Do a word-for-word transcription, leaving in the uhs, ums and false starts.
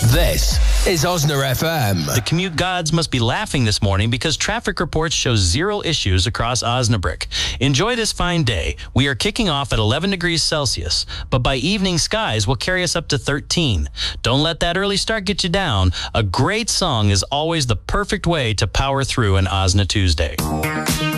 This is Osna F M. The commute gods must be laughing this morning because traffic reports show zero issues across Osnabrick. Enjoy this fine day. We are kicking off at eleven degrees Celsius, but by evening skies will carry us up to thirteen. Don't let that early start get you down. A great song is always the perfect way to power through an Osna Tuesday.